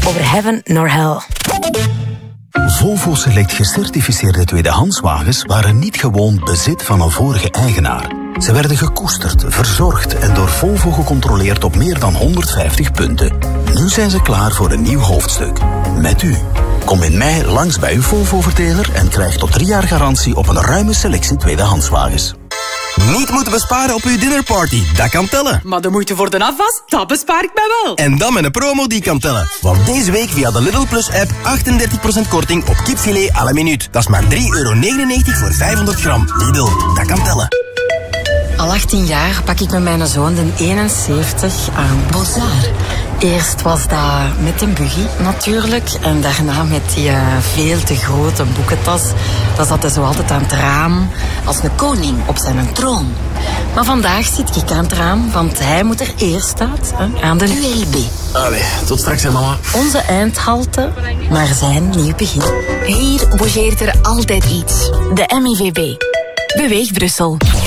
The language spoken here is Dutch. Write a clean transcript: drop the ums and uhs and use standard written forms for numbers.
over heaven nor hell. Volvo Select gecertificeerde tweedehandswagens waren niet gewoon bezit van een vorige eigenaar. Ze werden gekoesterd, verzorgd en door Volvo gecontroleerd op meer dan 150 punten. Nu zijn ze klaar voor een nieuw hoofdstuk. Met u. Kom in mei langs bij uw Volvo-verteler en krijg tot 3 jaar garantie op een ruime selectie tweedehandswagens. Niet moeten besparen op uw dinnerparty, dat kan tellen. Maar de moeite voor de afwas, dat bespaar ik mij wel. En dan met een promo die kan tellen. Want deze week via de Lidl Plus app 38% korting op kipfilet à la minuut. Dat is maar €3,99 voor 500 gram. Lidl, dat kan tellen. Al 18 jaar pak ik met mijn zoon de 71 aan Bozar. Eerst was dat met een buggy natuurlijk. En daarna met die veel te grote boekentas. Dat zat hij zo altijd aan het raam. Als een koning op zijn troon. Maar vandaag zit ik aan het raam. Want hij moet er eerst uit. Aan de ULB. Allee, tot straks hè mama. Onze eindhalte naar zijn nieuw begin. Hier bogeert er altijd iets. De MIVB. Beweeg Brussel.